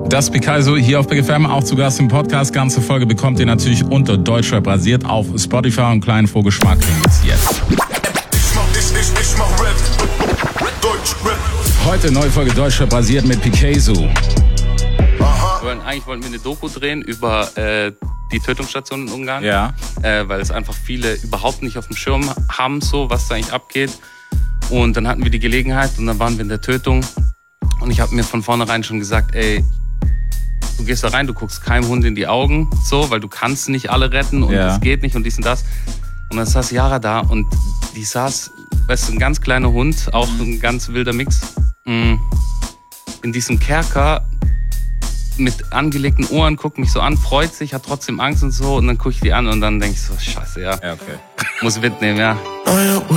Das Picasso hier auf Big FM, auch zu Gast im Podcast. Ganze Folge bekommt ihr natürlich unter Deutschrap basiert auf Spotify und kleinen Vorgeschmack gibt's jetzt. Ich mach Rap, Deutschrap. Heute neue Folge Deutschrap basiert mit Picasso. Eigentlich wollten wir eine Doku drehen über die Tötungsstation in Ungarn. Ja. Weil es einfach viele überhaupt nicht auf dem Schirm haben, so was da eigentlich abgeht. Und dann hatten wir die Gelegenheit und dann waren wir in der Tötung. Und ich habe mir von vornherein schon gesagt, ey, du gehst da rein, du guckst keinem Hund in die Augen, so, weil du kannst nicht alle retten und das geht nicht und dies und das. Und dann saß Yara da und die saß, weißt du, ein ganz kleiner Hund, auch ein ganz wilder Mix, in diesem Kerker mit angelegten Ohren, guckt mich so an, freut sich, hat trotzdem Angst und so. Und dann gucke ich die an und dann denke ich so, scheiße, ja. Ja, okay. Muss mitnehmen, ja.